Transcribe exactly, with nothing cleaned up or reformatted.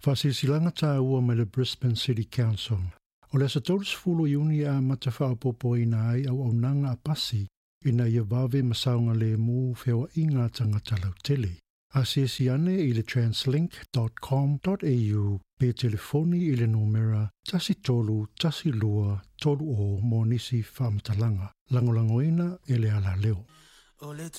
Fasisilanga ta ua me le Brisbane City Council. O le asatolus fulu iuni a matawha popo ina ai au au nanga a pasi ina ia vave masaunga le mu feo inga tangata lau tele. Asiesi ane i le translink dot com dot a u pe telefoni i le numera tasi tolu tasi lua tolu o monisi whamatalanga. Langolangoina e le ala leo.